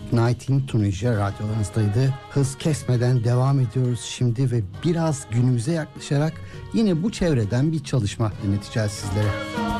Night in Tunisia radyolarınızdaydı. Hız kesmeden devam ediyoruz şimdi ve biraz günümüze yaklaşarak yine bu çevreden bir çalışma dinleteceğiz sizlere.